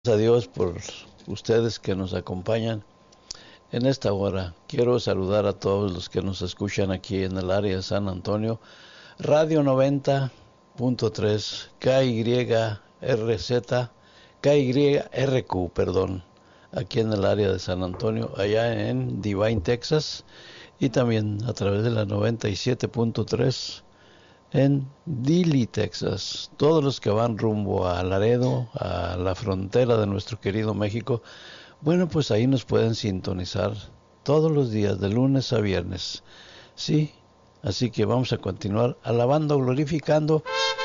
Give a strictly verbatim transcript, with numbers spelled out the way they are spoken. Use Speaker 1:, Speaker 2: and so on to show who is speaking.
Speaker 1: A Dios por ustedes que nos acompañan en esta hora. Quiero saludar a todos los que nos escuchan aquí en el área de San Antonio. Radio noventa punto tres, K Y R Z, K Y R Q, perdón, aquí en el área de San Antonio, allá en Divine, Texas, y también a través de la noventa y siete punto tres en Dilley, Texas. Todos los que van rumbo a Laredo, a la frontera de nuestro querido México, bueno, pues ahí nos pueden sintonizar todos los días, de lunes a viernes. Sí, así que vamos a continuar alabando, glorificando